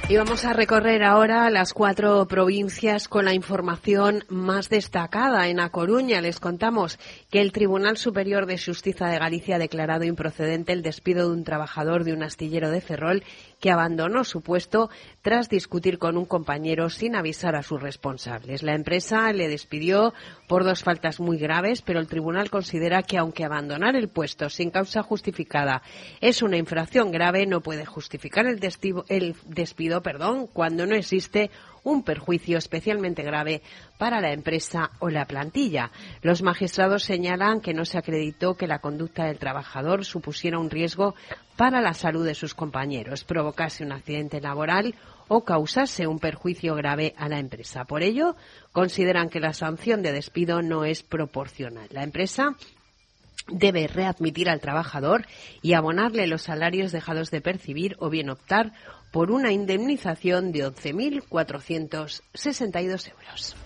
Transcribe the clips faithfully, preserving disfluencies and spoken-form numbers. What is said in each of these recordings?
Y vamos a recorrer ahora las cuatro provincias con la información más destacada. En A Coruña les contamos que el Tribunal Superior de Xustiza de Galicia ha declarado improcedente el despido de un trabajador de un astillero de Ferrol que abandonó su puesto tras discutir con un compañero sin avisar a sus responsables. La empresa le despidió por dos faltas muy graves, pero el tribunal considera que aunque abandonar el puesto sin causa justificada es una infracción grave, no puede justificar el despido, el despido perdón, cuando no existe un perjuicio especialmente grave para la empresa o la plantilla. Los magistrados señalan que no se acreditó que la conducta del trabajador supusiera un riesgo para la salud de sus compañeros, provocase un accidente laboral o causase un perjuicio grave a la empresa. Por ello, consideran que la sanción de despido no es proporcional. La empresa debe readmitir al trabajador y abonarle los salarios dejados de percibir o bien optar por una indemnización de once mil cuatrocientos sesenta y dos euros.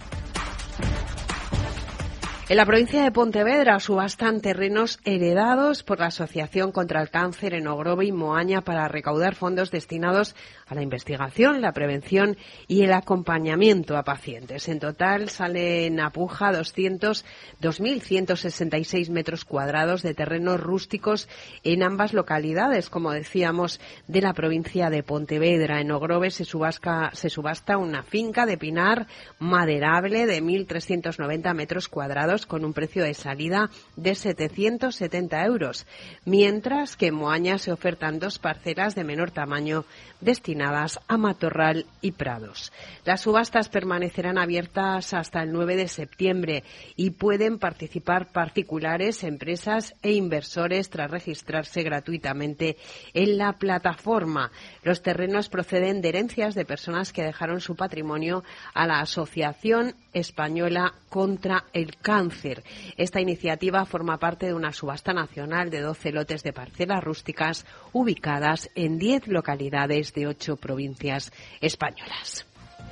En la provincia de Pontevedra subastan terrenos heredados por la Asociación contra el Cáncer en Ogrove y Moaña para recaudar fondos destinados a la investigación, la prevención y el acompañamiento a pacientes. En total salen a puja doscientos dos mil ciento sesenta y seis metros cuadrados de terrenos rústicos en ambas localidades, como decíamos, de la provincia de Pontevedra. En Ogrove se subasta, se subasta una finca de pinar maderable de mil trescientos noventa metros cuadrados con un precio de salida de setecientos setenta euros, mientras que en Moaña se ofertan dos parcelas de menor tamaño destinadas a matorral y prados. Las subastas permanecerán abiertas hasta el nueve de septiembre y pueden participar particulares, empresas e inversores tras registrarse gratuitamente en la plataforma. Los terrenos proceden de herencias de personas que dejaron su patrimonio a la Asociación Española contra el Cáncer. Esta iniciativa forma parte de una subasta nacional de doce lotes de parcelas rústicas ubicadas en diez localidades de ocho provincias españolas.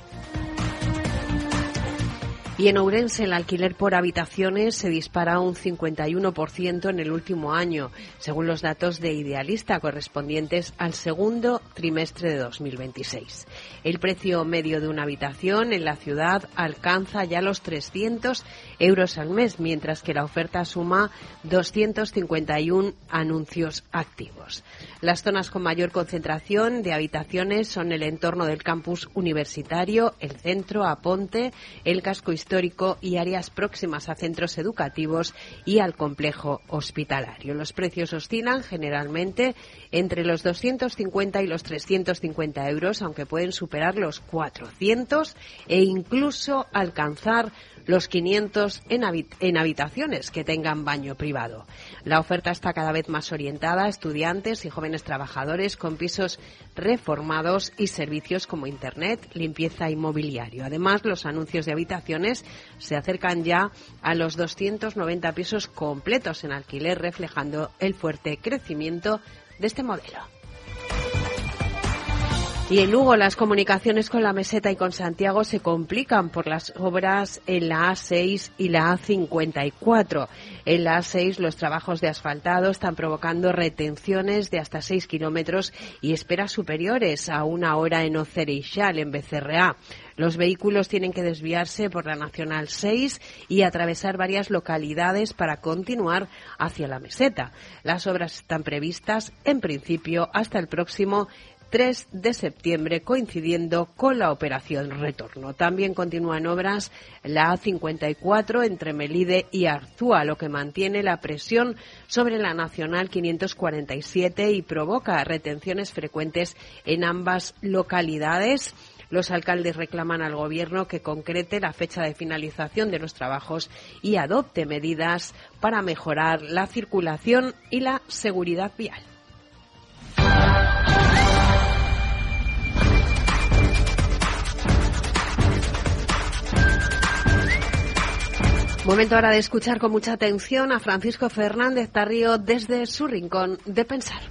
Y en Ourense el alquiler por habitaciones se dispara un cincuenta y uno por ciento en el último año, según los datos de Idealista correspondientes al segundo trimestre de dos mil veintiséis. El precio medio de una habitación en la ciudad alcanza ya los trescientos euros al mes, mientras que la oferta suma doscientos cincuenta y uno anuncios activos. Las zonas con mayor concentración de habitaciones son el entorno del campus universitario, el centro, Aponte, el casco histórico histórico y áreas próximas a centros educativos y al complejo hospitalario. Los precios oscilan generalmente entre los doscientos cincuenta y los trescientos cincuenta euros, aunque pueden superar los cuatrocientos e incluso alcanzar los quinientos en, habit- en habitaciones que tengan baño privado. La oferta está cada vez más orientada a estudiantes y jóvenes trabajadores con pisos reformados y servicios como internet, limpieza y mobiliario. Además, los anuncios de habitaciones se acercan ya a los doscientos noventa pisos completos en alquiler, reflejando el fuerte crecimiento de este modelo. Y en Lugo las comunicaciones con la Meseta y con Santiago se complican por las obras en la A seis y la A cincuenta y cuatro. En la A seis los trabajos de asfaltado están provocando retenciones de hasta seis kilómetros y esperas superiores a una hora en Ocereixal, en Becerreá. Los vehículos tienen que desviarse por la Nacional seis y atravesar varias localidades para continuar hacia la Meseta. Las obras están previstas, en principio, hasta el próximo tres de septiembre, coincidiendo con la operación Retorno. También continúan obras la A cincuenta y cuatro entre Melide y Arzúa, lo que mantiene la presión sobre la Nacional quinientos cuarenta y siete y provoca retenciones frecuentes en ambas localidades. Los alcaldes reclaman al Gobierno que concrete la fecha de finalización de los trabajos y adopte medidas para mejorar la circulación y la seguridad vial. Momento ahora de escuchar con mucha atención a Francisco Fernández Tarrío desde su rincón de pensar.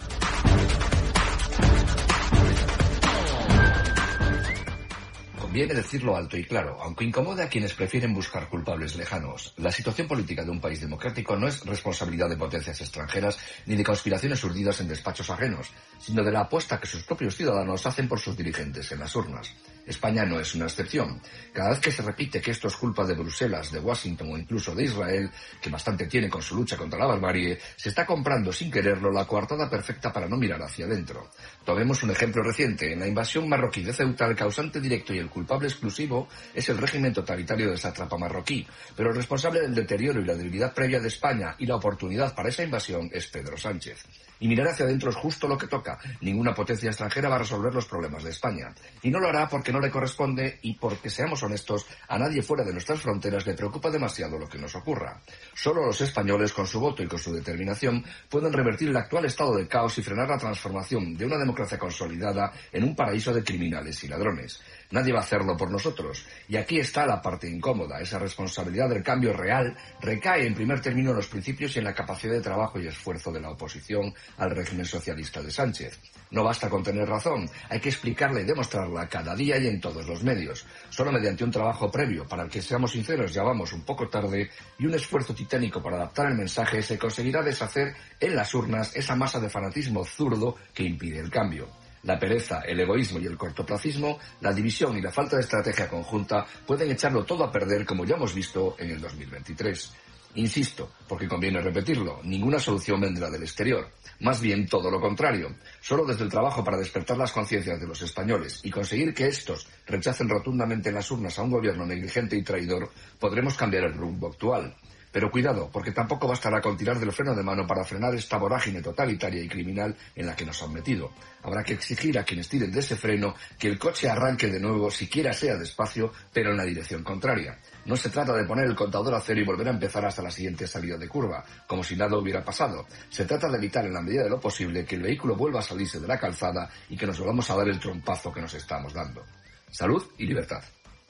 conviene decirlo alto y claro, aunque incomode a quienes prefieren buscar culpables lejanos. La situación política de un país democrático no es responsabilidad de potencias extranjeras ni de conspiraciones urdidas en despachos ajenos, sino de la apuesta que sus propios ciudadanos hacen por sus dirigentes en las urnas. España no es una excepción. Cada vez que se repite que esto es culpa de Bruselas, de Washington o incluso de Israel, que bastante tiene con su lucha contra la barbarie, se está comprando sin quererlo la coartada perfecta para no mirar hacia adentro. Tomemos un ejemplo reciente. En la invasión marroquí de Ceuta, el causante directo y el culpable exclusivo es el régimen totalitario del sátrapa marroquí, pero el responsable del deterioro y la debilidad previa de España y la oportunidad para esa invasión es Pedro Sánchez. Y mirar hacia adentro es justo lo que toca. Ninguna potencia extranjera va a resolver los problemas de España. Y no lo hará porque no le corresponde y porque, seamos honestos, a nadie fuera de nuestras fronteras le preocupa demasiado lo que nos ocurra. Solo los españoles, con su voto y con su determinación, pueden revertir el actual estado de caos y frenar la transformación de una democracia consolidada en un paraíso de criminales y ladrones. Nadie va a hacerlo por nosotros. Y aquí está la parte incómoda. Esa responsabilidad del cambio real recae en primer término en los principios y en la capacidad de trabajo y esfuerzo de la oposición al régimen socialista de Sánchez. No basta con tener razón, hay que explicarla y demostrarla cada día y en todos los medios. Solo mediante un trabajo previo, para el que, seamos sinceros, ya vamos un poco tarde, y un esfuerzo titánico para adaptar el mensaje, se conseguirá deshacer en las urnas esa masa de fanatismo zurdo que impide el cambio. La pereza, el egoísmo y el cortoplacismo, la división y la falta de estrategia conjunta pueden echarlo todo a perder, como ya hemos visto en el dos mil veintitrés. Insisto, porque conviene repetirlo, ninguna solución vendrá del exterior. Más bien todo lo contrario. Solo desde el trabajo para despertar las conciencias de los españoles y conseguir que estos rechacen rotundamente en las urnas a un gobierno negligente y traidor, podremos cambiar el rumbo actual. Pero cuidado, porque tampoco bastará con tirar del freno de mano para frenar esta vorágine totalitaria y criminal en la que nos han metido. Habrá que exigir a quienes tiren de ese freno que el coche arranque de nuevo, siquiera sea despacio, pero en la dirección contraria. No se trata de poner el contador a cero y volver a empezar hasta la siguiente salida de curva, como si nada hubiera pasado. Se trata de evitar en la medida de lo posible que el vehículo vuelva a salirse de la calzada y que nos volvamos a dar el trompazo que nos estamos dando. Salud y libertad.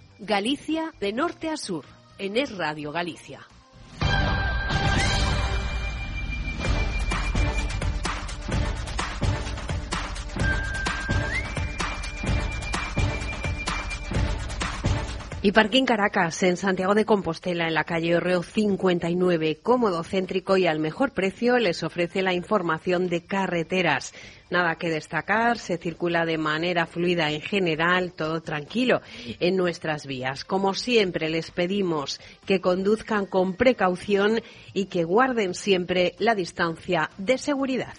Galicia de norte a sur, en Es Radio Galicia. Y Parking Caracas, en Santiago de Compostela, en la calle Orreo cincuenta y nueve, cómodo, céntrico y al mejor precio, les ofrece la información de carreteras. Nada que destacar, se circula de manera fluida en general, todo tranquilo en nuestras vías. Como siempre, les pedimos que conduzcan con precaución y que guarden siempre la distancia de seguridad.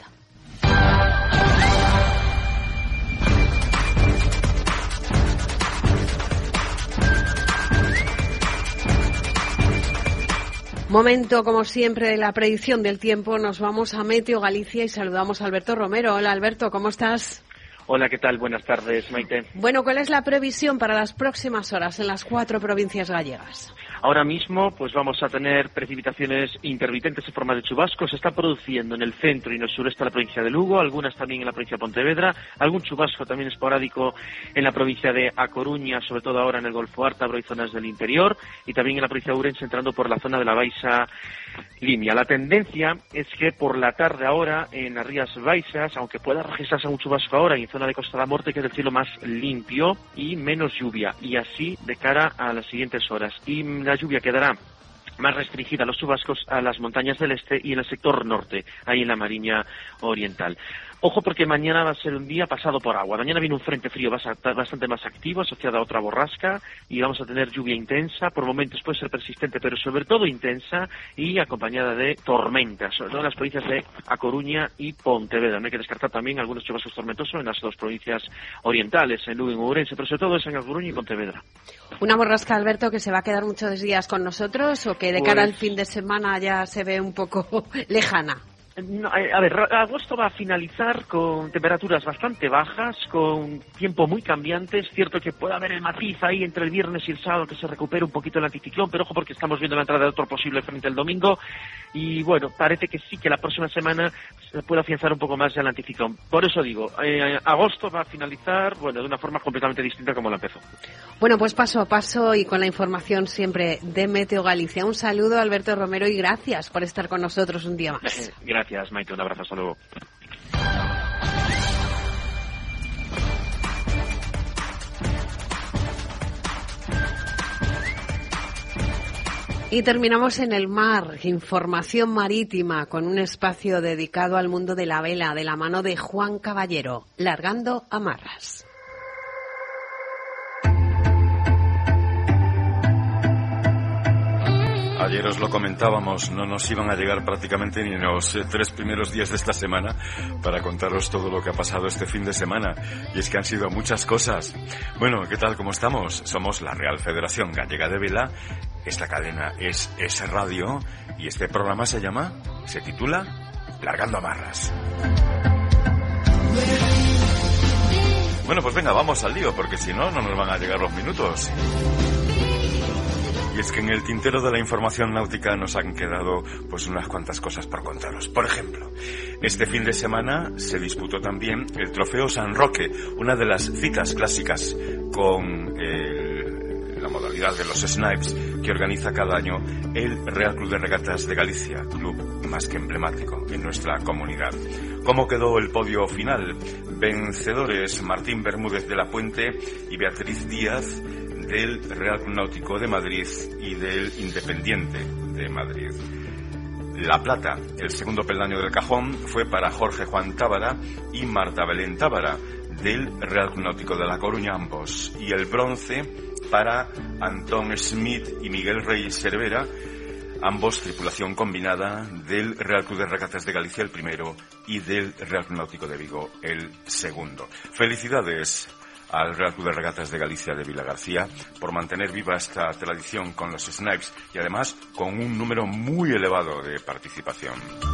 Momento, como siempre, de la predicción del tiempo. Nos vamos a Meteo Galicia y saludamos a Alberto Romero. Hola, Alberto, ¿cómo estás? Hola, ¿qué tal? Buenas tardes, Maite. Bueno, ¿cuál es la previsión para las próximas horas en las cuatro provincias gallegas? Ahora mismo, pues vamos a tener precipitaciones intermitentes en forma de chubascos. Se está produciendo en el centro y en el sureste de la provincia de Lugo, algunas también en la provincia de Pontevedra, algún chubasco también esporádico en la provincia de A Coruña, sobre todo ahora en el Golfo Ártabro y zonas del interior, y también en la provincia de Ourense, entrando por la zona de la Baixa Limia. La tendencia es que por la tarde ahora, en las Rías Baixas, aunque pueda registrarse un chubasco ahora, y en zona de Costa da Morte, quede el cielo más limpio y menos lluvia, y así de cara a las siguientes horas. Y la lluvia quedará más restringida, los chubascos, a las montañas del este y en el sector norte, ahí en la Mariña Oriental. Ojo, porque mañana va a ser un día pasado por agua. Mañana viene un frente frío bastante más activo, asociado a otra borrasca, y vamos a tener lluvia intensa, por momentos puede ser persistente, pero sobre todo intensa, y acompañada de tormentas, sobre todo en las provincias de A Coruña y Pontevedra. No hay que descartar también algunos chubascos tormentosos en las dos provincias orientales, en Lugo y en Ourense, pero sobre todo es en A Coruña y Pontevedra. Una borrasca, Alberto, que se va a quedar muchos días con nosotros, o que de cara pues... al fin de semana ya se ve un poco lejana. No, a ver, agosto va a finalizar con temperaturas bastante bajas, con tiempo muy cambiante. Es cierto que puede haber el matiz ahí entre el viernes y el sábado, que se recupere un poquito el anticiclón, pero ojo, porque estamos viendo la entrada de otro posible frente el domingo. Y bueno, parece que sí, que la próxima semana se puede afianzar un poco más el anticiclón. Por eso digo, eh, agosto va a finalizar, bueno, de una forma completamente distinta como la empezó. Bueno, pues paso a paso y con la información siempre de Meteo Galicia. Un saludo, Alberto Romero, y gracias por estar con nosotros un día más. Gracias, Maite, un abrazo, hasta luego. Y terminamos en el mar, información marítima, con un espacio dedicado al mundo de la vela, de la mano de Juan Caballero, Largando Amarras. Ayer os lo comentábamos, no nos iban a llegar prácticamente ni los eh, tres primeros días de esta semana para contaros todo lo que ha pasado este fin de semana. Y es que han sido muchas cosas. Bueno, ¿qué tal? ¿Cómo estamos? Somos la Real Federación Gallega de Vela. Esta cadena es S Radio y este programa se llama, se titula Largando Amarras. Bueno, pues venga, vamos al lío, porque si no, no nos van a llegar los minutos. Y es que en el tintero de la información náutica nos han quedado pues unas cuantas cosas por contaros. Por ejemplo, este fin de semana se disputó también el Trofeo San Roque, una de las citas clásicas con el, la modalidad de los snipes que organiza cada año el Real Club de Regatas de Galicia, club más que emblemático en nuestra comunidad. ¿Cómo quedó el podio final? Vencedores Martín Bermúdez de la Puente y Beatriz Díaz del Real Club Náutico de Madrid y del Independiente de Madrid. La plata, el segundo peldaño del cajón, fue para Jorge Juan Tábara y Marta Belén Tábara del Real Club Náutico de La Coruña, ambos. Y el bronce para Antón Smith y Miguel Rey Cervera, ambos tripulación combinada del Real Club de Regatas de Galicia, el primero, y del Real Club Náutico de Vigo, el segundo. Felicidades al Real Club de Regatas de Galicia de Vilagarcía por mantener viva esta tradición con los snipes y además con un número muy elevado de participación.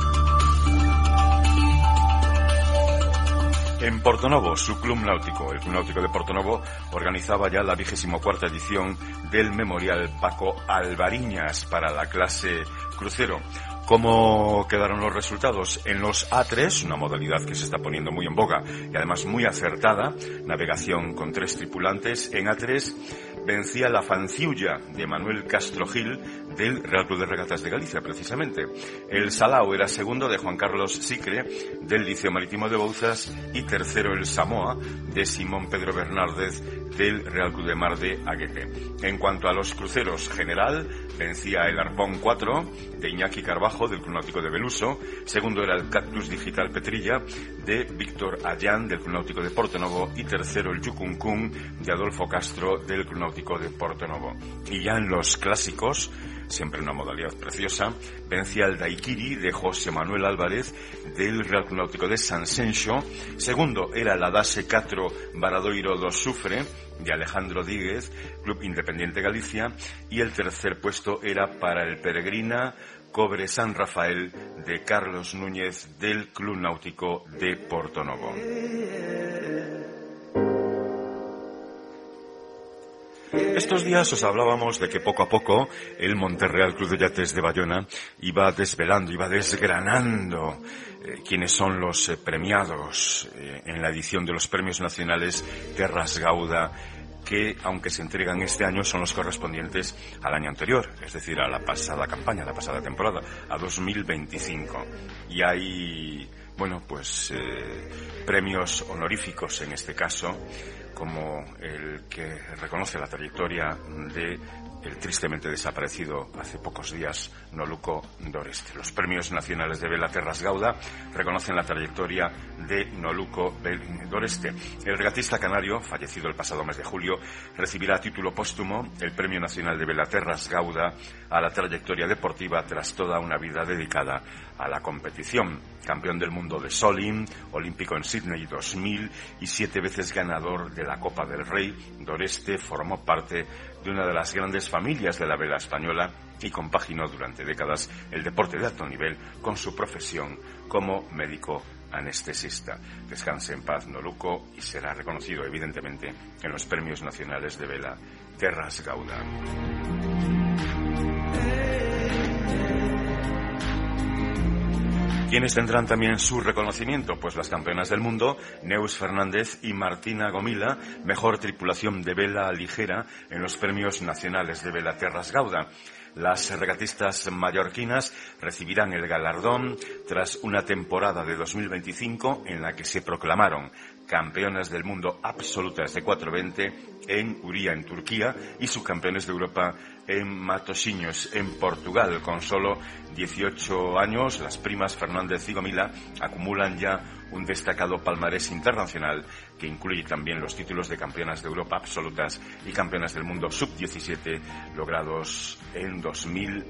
En Portonovo, su club náutico, el Club Náutico de Portonovo, organizaba ya la vigésimo cuarta edición del Memorial Paco Alvariñas para la clase crucero. ¿Cómo quedaron los resultados? En los A tres, una modalidad que se está poniendo muy en boga y además muy acertada, navegación con tres tripulantes, en A tres vencía la Fanciulla de Manuel Castro Gil del Real Club de Regatas de Galicia, precisamente. El Salao era segundo de Juan Carlos Sicre del Liceo Marítimo de Bouzas y tercero el Samoa de Simón Pedro Bernárdez del Real Club de Mar de Aguete. En cuanto a los cruceros, general vencía el Arpón cuatro de Iñaki Carbajo del Club Náutico de Beluso, segundo era el Cactus Digital Petrilla de Víctor Allán del Club Náutico de Portonovo y tercero el Yucuncún de Adolfo Castro del Club Náutico de Portonovo. Y ya en los clásicos, siempre una modalidad preciosa, vencía el Daiquiri de José Manuel Álvarez del Real Club Náutico de San Senxo, segundo era el Adase cuatro Varadoiro do Sufre de Alejandro Díguez, Club Independiente Galicia, y el tercer puesto era para el Peregrina Cobre San Rafael de Carlos Núñez del Club Náutico de Portonovo. Estos días os hablábamos de que poco a poco el Monterreal Club de Yates de Bayona iba desvelando, iba desgranando eh, quiénes son los eh, premiados eh, en la edición de los Premios Nacionales Terras Gauda, que, aunque se entregan este año, son los correspondientes al año anterior, es decir, a la pasada campaña, a la pasada temporada, a dos mil veinticinco. Y hay, bueno, pues eh, premios honoríficos en este caso, como el que reconoce la trayectoria de el tristemente desaparecido hace pocos días Noluco Doreste. Los Premios Nacionales de Vela Terras Gauda reconocen la trayectoria de Noluco Doreste. El regatista canario, fallecido el pasado mes de julio, recibirá a título póstumo el Premio Nacional de Vela Terras Gauda a la trayectoria deportiva tras toda una vida dedicada a la competición. Campeón del mundo de Solin, olímpico en Sydney dos mil y siete veces ganador de la Copa del Rey, Doreste formó parte de una de las grandes familias de la vela española y compaginó durante décadas el deporte de alto nivel con su profesión como médico anestesista. Descanse en paz Noluco y será reconocido evidentemente en los Premios Nacionales de Vela Terras Gauda. ¿Quiénes tendrán también su reconocimiento? Pues las campeonas del mundo, Neus Fernández y Martina Gomila, mejor tripulación de vela ligera en los Premios Nacionales de Vela Terras Gauda. Las regatistas mallorquinas recibirán el galardón tras una temporada de dos mil veinticinco en la que se proclamaron campeonas del mundo absolutas de cuatro veinte en Uría, en Turquía, y subcampeones de Europa en Matosinhos, en Portugal. Con solo dieciocho años, las primas Fernández y Gomila acumulan ya un destacado palmarés internacional que incluye también los títulos de campeonas de Europa absolutas y campeonas del mundo sub diecisiete logrados en dos mil